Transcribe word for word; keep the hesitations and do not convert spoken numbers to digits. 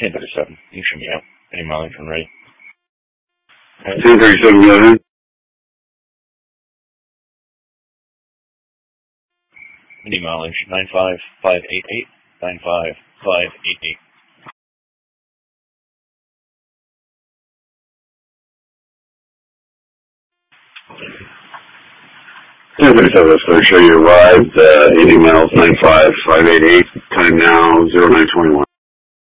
ten thirty-seven. You should be out. Any mileage and ready. ten thirty-seven, go ahead. Any mileage, nine five five eight eight. nine five five eight eight. ten thirty-seven, let's go show you arrived, uh, eighty miles, nine five five eight eight, time now, zero nine twenty-one.